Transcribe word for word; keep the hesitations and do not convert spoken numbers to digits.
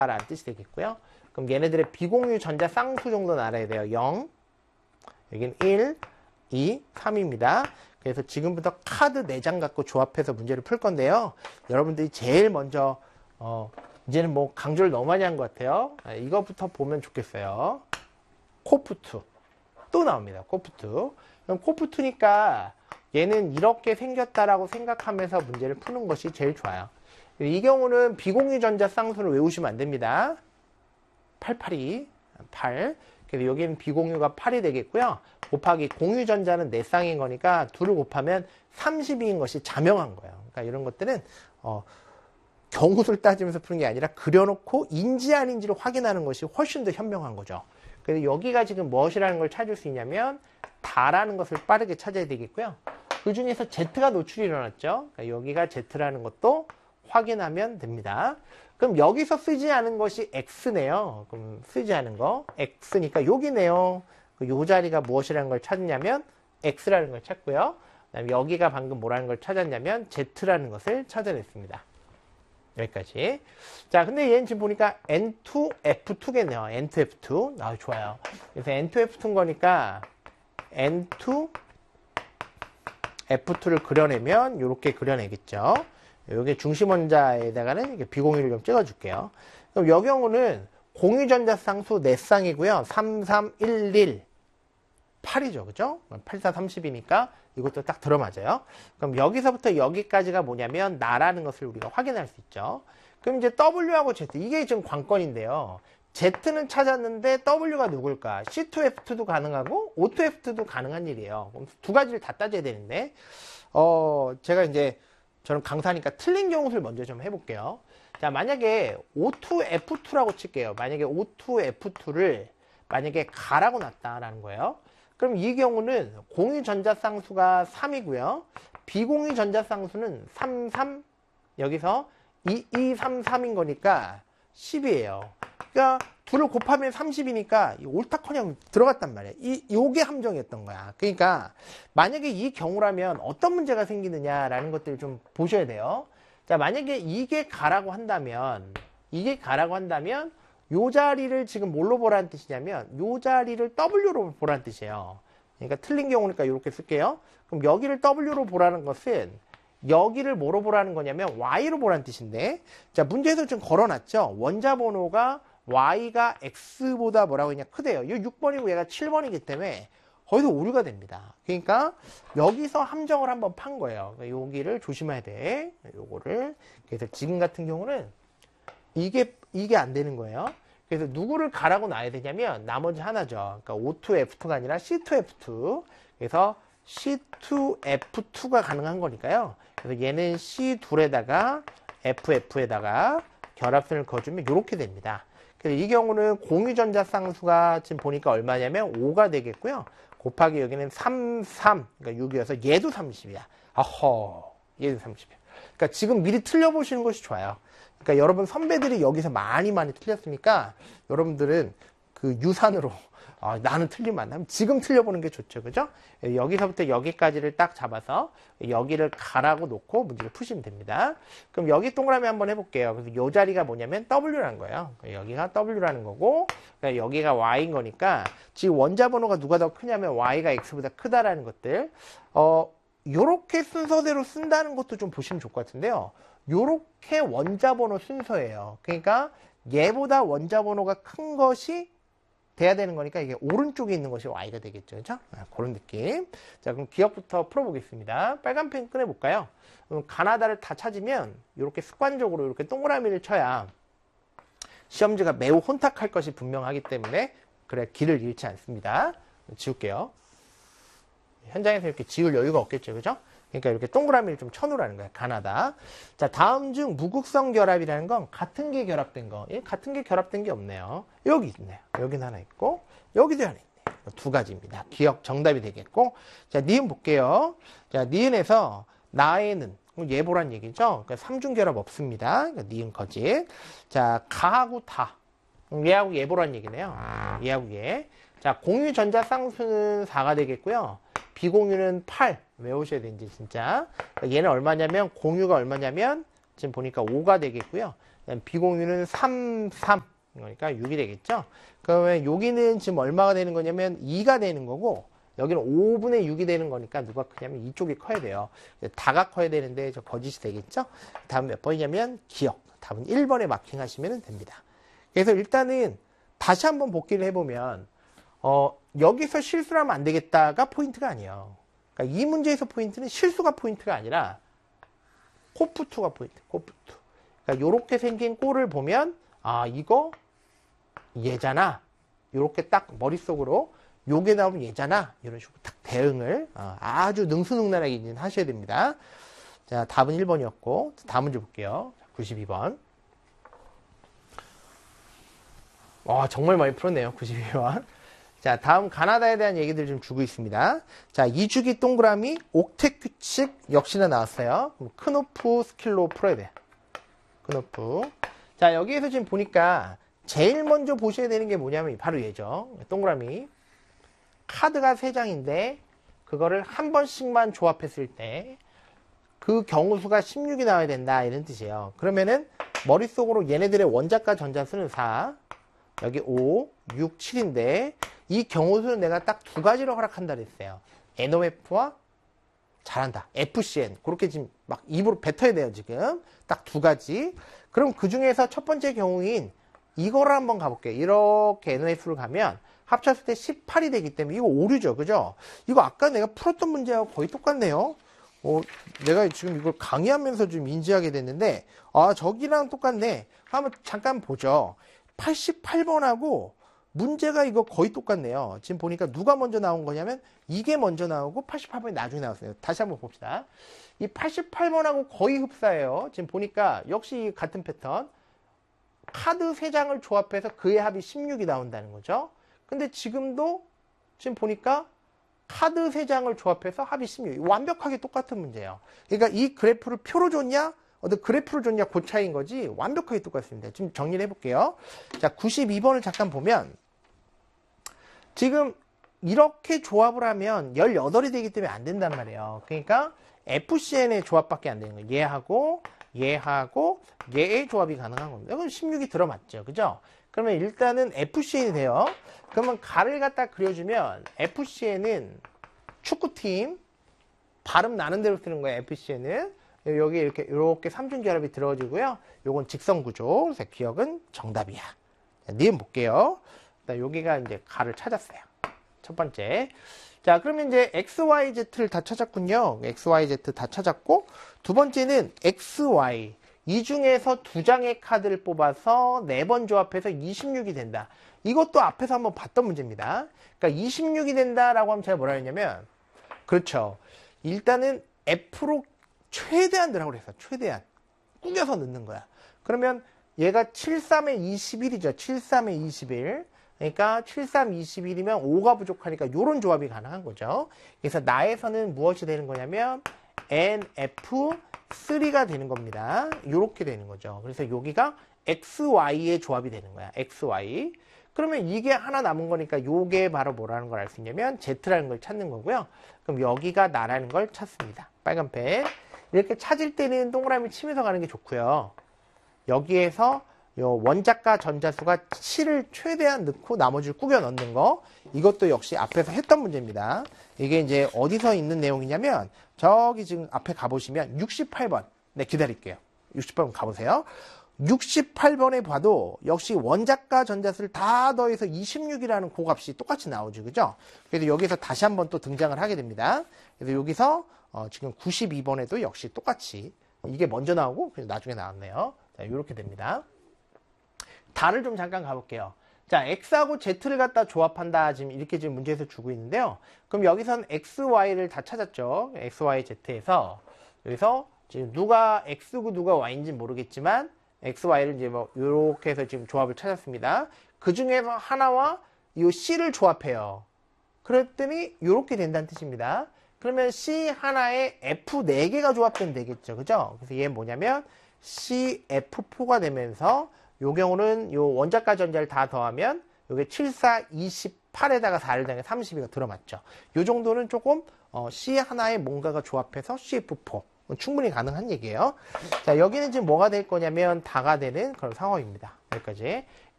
라는 뜻이 되겠고요. 그럼 얘네들의 비공유 전자 쌍수 정도는 알아야 돼요. 영, 여기는 일, 이, 삼입니다. 그래서 지금부터 카드 네 장 갖고 조합해서 문제를 풀 건데요. 여러분들이 제일 먼저 어, 이제는 뭐 강조를 너무 많이 한 것 같아요. 이거부터 보면 좋겠어요. 코프투 또 나옵니다. 코프투. 그럼 코프투니까 얘는 이렇게 생겼다라고 생각하면서 문제를 푸는 것이 제일 좋아요. 이 경우는 비공유 전자 쌍수를 외우시면 안 됩니다. 팔, 팔이 팔. 그래서 여기는 비공유가 팔이 되겠고요. 곱하기 공유 전자는 네 쌍인 거니까 둘을 곱하면 삼십이인 것이 자명한 거예요. 그러니까 이런 것들은 어, 경우를 따지면서 푸는 게 아니라 그려놓고 인지 아닌지를 확인하는 것이 훨씬 더 현명한 거죠. 그래서 여기가 지금 무엇이라는 걸 찾을 수 있냐면 다라는 것을 빠르게 찾아야 되겠고요. 그 중에서 Z가 노출이 일어났죠. 그러니까 여기가 Z라는 것도 확인하면 됩니다. 그럼 여기서 쓰지 않은 것이 X네요. 그럼 쓰지 않은 거 X니까 여기네요. 요 자리가 무엇이라는 걸 찾느냐면 X라는 걸 찾고요. 그다음에 여기가 방금 뭐라는 걸 찾았냐면 Z라는 것을 찾아냈습니다. 여기까지. 자, 근데 얘는 지금 보니까 엔 투 에프 투겠네요. 엔 투 에프 투. 아, 좋아요. 그래서 엔 투 에프 투인 거니까 엔 투 에프 투를 그려내면 이렇게 그려내겠죠. 여기 중심원자에다가는 이렇게 비공유를 좀 찍어줄게요. 그럼 여 경우는 공유전자 쌍수 네 쌍이고요. 삼, 삼, 일, 일, 팔이죠. 그죠? 팔, 사, 삼십이니까 이것도 딱 들어맞아요. 그럼 여기서부터 여기까지가 뭐냐면 나라는 것을 우리가 확인할 수 있죠. 그럼 이제 W하고 Z, 이게 지금 관건인데요. Z는 찾았는데 W가 누굴까? 씨 투 에프 투도 가능하고 오 투 에프 투도 가능한 일이에요. 그럼 두 가지를 다 따져야 되는데 어 제가 이제 저는 강사니까 틀린 경우를 먼저 좀 해볼게요. 자, 만약에 오 투 에프 투라고 칠게요. 만약에 오 투 에프 투를 만약에 가라고 놨다라는 거예요. 그럼 이 경우는 공유 전자 쌍수가 삼이고요. 비공유 전자 쌍수는 삼, 삼, 여기서 이, 이, 삼, 삼인 거니까 십이에요. 그러니까 둘을 곱하면 삼십이니까 옳다커녕 들어갔단 말이에요. 이, 요게 함정이었던 거야. 그러니까 만약에 이 경우라면 어떤 문제가 생기느냐라는 것들을 좀 보셔야 돼요. 자, 만약에 이게 가라고 한다면, 이게 가라고 한다면 요 자리를 지금 뭘로 보라는 뜻이냐면 요 자리를 W로 보라는 뜻이에요. 그러니까 틀린 경우니까 이렇게 쓸게요. 그럼 여기를 W로 보라는 것은 여기를 뭐로 보라는 거냐면 Y로 보라는 뜻인데, 자, 문제에서 좀 걸어놨죠. 원자 번호가 Y가 X보다 뭐라고 했냐 크대요. 이 육 번이고 얘가 칠 번이기 때문에 거기서 오류가 됩니다. 그러니까 여기서 함정을 한번 판 거예요. 그러니까 여기를 조심해야 돼. 요거를. 그래서 지금 같은 경우는 이게 이게 안 되는 거예요. 그래서 누구를 가라고 놔야 되냐면 나머지 하나죠. 그러니까 오 투 에프 투가 아니라 씨 투 에프 투. 그래서 씨 투 에프 투가 가능한 거니까요. 그래서 얘는 씨 둘에다가 에프 에프에다가 결합선을 그어주면 이렇게 됩니다. 그래서 이 경우는 공유전자 쌍수가 지금 보니까 얼마냐면 오가 되겠고요. 곱하기 여기는 삼, 삼, 그러니까 육이어서 얘도 삼십이야. 아허, 얘도 삼십이야. 그러니까 지금 미리 틀려보시는 것이 좋아요. 그러니까 여러분 선배들이 여기서 많이 많이 틀렸으니까 여러분들은 그 유산으로 아, 나는 틀리면 안 하면 지금 틀려보는 게 좋죠. 그죠? 여기서부터 여기까지를 딱 잡아서 여기를 가라고 놓고 문제를 푸시면 됩니다. 그럼 여기 동그라미 한번 해볼게요. 그래서 이 자리가 뭐냐면 W라는 거예요. 여기가 W라는 거고, 그러니까 여기가 Y인 거니까 지금 원자 번호가 누가 더 크냐면 Y가 X보다 크다라는 것들. 어, 요렇게 순서대로 쓴다는 것도 좀 보시면 좋을 것 같은데요. 요렇게 원자 번호 순서예요. 그러니까 얘보다 원자 번호가 큰 것이 돼야 되는 거니까 이게 오른쪽에 있는 것이 Y가 되겠죠. 그렇죠? 아, 그런 느낌. 자, 그럼 기억부터 풀어보겠습니다. 빨간 펜 꺼내볼까요? 그럼 가나다를 다 찾으면 이렇게 습관적으로 이렇게 동그라미를 쳐야 시험지가 매우 혼탁할 것이 분명하기 때문에 그래 길을 잃지 않습니다. 지울게요. 현장에서 이렇게 지울 여유가 없겠죠. 그죠? 그러니까 이렇게 동그라미를 좀 쳐놓으라는 거야. 가나다. 자, 다음 중 무극성 결합이라는 건 같은 게 결합된 거. 예? 같은 게 결합된 게 없네요. 여기 있네요. 여기는 하나 있고 여기도 하나 있네요. 두 가지입니다. 기억 정답이 되겠고. 자, 니은 볼게요. 자, 니은에서 나에는 얘 보란 얘기죠. 그러니까 삼중 결합 없습니다. 그러니까 니은 거짓. 자, 가하고 다. 얘하고 얘 보란 얘기네요. 얘하고 얘. 자, 공유 전자 쌍수는 사가 되겠고요. 비공유는 팔. 외우셔야 되는지 진짜. 얘는 얼마냐면 공유가 얼마냐면 지금 보니까 오가 되겠고요. 비공유는 삼, 삼. 그러니까 육이 되겠죠? 그러면 여기는 지금 얼마가 되는 거냐면 이가 되는 거고, 여기는 오분의 육이 되는 거니까 누가 크냐면 이쪽이 커야 돼요. 다가 커야 되는데 저 거짓이 되겠죠? 다음 몇 번이냐면 기억. 답은 일 번에 마킹하시면 됩니다. 그래서 일단은 다시 한번 복기를 해보면 어, 여기서 실수를 하면 안 되겠다가 포인트가 아니에요. 그러니까 이 문제에서 포인트는 실수가 포인트가 아니라 코프투가 포인트. 코프투. 그러니까 요렇게 생긴 꼴을 보면 아 이거 얘잖아. 요렇게 딱 머릿속으로 요게 나오면 얘잖아. 이런 식으로 딱 대응을 아주 능수능란하게 하셔야 됩니다. 자, 답은 일 번이었고 다음 문제 볼게요. 구십이 번. 와, 정말 많이 풀었네요. 구십이 번. 자, 다음 가나다에 대한 얘기들 좀 주고 있습니다. 자, 이주기 동그라미 옥텟 규칙 역시나 나왔어요. 크노프 스킬로 풀어야 돼요. 크노프. 자, 여기에서 지금 보니까 제일 먼저 보셔야 되는 게 뭐냐면 바로 얘죠. 동그라미. 카드가 세 장인데 그거를 한 번씩만 조합했을 때 그 경우수가 십육이 나와야 된다 이런 뜻이에요. 그러면은 머릿속으로 얘네들의 원자과 전자수는 사, 여기 오, 육, 칠인데 이 경우수는 내가 딱 두 가지로 허락한다 그랬어요. 엔오에프와 잘한다. 에프씨엔. 그렇게 지금 막 입으로 뱉어야 돼요, 지금. 딱 두 가지. 그럼 그 중에서 첫 번째 경우인 이거를 한번 가볼게요. 이렇게 엔오에프를 가면 합쳤을 때 십팔이 되기 때문에 이거 오류죠. 그죠? 이거 아까 내가 풀었던 문제하고 거의 똑같네요. 어, 내가 지금 이걸 강의하면서 좀 인지하게 됐는데, 아, 저기랑 똑같네. 한번 잠깐 보죠. 팔십팔 번하고 문제가 이거 거의 똑같네요. 지금 보니까 누가 먼저 나온 거냐면 이게 먼저 나오고 팔십팔 번이 나중에 나왔어요. 다시 한번 봅시다. 이 팔십팔 번하고 거의 흡사해요. 지금 보니까 역시 같은 패턴. 카드 세 장을 조합해서 그의 합이 십육이 나온다는 거죠. 근데 지금도 지금 보니까 카드 세 장을 조합해서 합이 십육. 완벽하게 똑같은 문제예요. 그러니까 이 그래프를 표로 줬냐? 어떤 그래프를 줬냐? 그 차이인 거지 완벽하게 똑같습니다. 지금 정리를 해볼게요. 자, 구십이 번을 잠깐 보면 지금 이렇게 조합을 하면 십팔이 되기 때문에 안 된단 말이에요. 그러니까 에프씨엔의 조합밖에 안 되는 거예요. 얘하고 얘하고 얘의 조합이 가능한 겁니다. 이건 십육이 들어맞죠. 그죠? 그러면 일단은 에프씨엔이 돼요. 그러면 가를 갖다 그려주면 에프씨엔은 축구팀 발음 나는 대로 쓰는 거예요. 에프씨엔은 여기 이렇게 이렇게 삼중결합이 들어지고요. 요건 직선구조. 그래서 기억은 정답이야. 자, 니은 볼게요. 여기가 이제 가를 찾았어요. 첫 번째. 자, 그러면 이제 엑스, 와이, 제트를 다 찾았군요. 엑스, 와이, 제트 다 찾았고, 두 번째는 엑스, 와이. 이 중에서 두 장의 카드를 뽑아서 네 번 조합해서 이십육이 된다. 이것도 앞에서 한번 봤던 문제입니다. 그러니까 이십육이 된다라고 하면 제가 뭐라 했냐면, 그렇죠. 일단은 F로 최대한 넣으라고 그랬어. 최대한. 꾸겨서 넣는 거야. 그러면 얘가 칠십삼에 이십일이죠. 칠십삼에 이십일. 그러니까 칠십삼, 이십일이면 오가 부족하니까 이런 조합이 가능한 거죠. 그래서 나에서는 무엇이 되는 거냐면 엔 에프 쓰리가 되는 겁니다. 이렇게 되는 거죠. 그래서 여기가 엑스, 와이의 조합이 되는 거야. 엑스, 와이. 그러면 이게 하나 남은 거니까 이게 바로 뭐라는 걸 알 수 있냐면 Z라는 걸 찾는 거고요. 그럼 여기가 나라는 걸 찾습니다. 빨간 펜. 이렇게 찾을 때는 동그라미 치면서 가는 게 좋고요. 여기에서 요 원자과 전자수가 칠을 최대한 넣고 나머지를 꾸겨 넣는 거. 이것도 역시 앞에서 했던 문제입니다. 이게 이제 어디서 있는 내용이냐면 저기 지금 앞에 가보시면 육십팔 번. 네, 기다릴게요. 육십팔 번 가보세요. 육십팔 번에 봐도 역시 원자과 전자수를 다 더해서 이십육이라는 고값이 똑같이 나오죠. 그죠? 그래서 여기서 다시 한번 또 등장을 하게 됩니다. 그래서 여기서 어 지금 구십이 번에도 역시 똑같이 이게 먼저 나오고 그래서 나중에 나왔네요. 자, 이렇게 됩니다. 달을 좀 잠깐 가볼게요. 자, X하고 Z를 갖다 조합한다. 지금 이렇게 지금 문제에서 주고 있는데요. 그럼 여기선 X, Y를 다 찾았죠. X, Y, Z에서. 여기서 지금 누가 X고 누가 Y인지 모르겠지만 X, Y를 이제 뭐 이렇게 해서 지금 조합을 찾았습니다. 그 중에서 하나와 이 C를 조합해요. 그랬더니 이렇게 된다는 뜻입니다. 그러면 C 하나에 F 네 개가 조합되면 되겠죠. 그죠? 그래서 얘는 뭐냐면 씨 에프 포가 되면서 요 경우는 요 원자과 전자를 다 더하면 요게 칠, 사, 이십팔에다가 사를 더하면 삼십이가 들어맞죠. 요 정도는 조금 어, C 하나에 뭔가가 조합해서 씨 에프 포 충분히 가능한 얘기예요. 자, 여기는 지금 뭐가 될 거냐면 다가 되는 그런 상황입니다. 여기까지.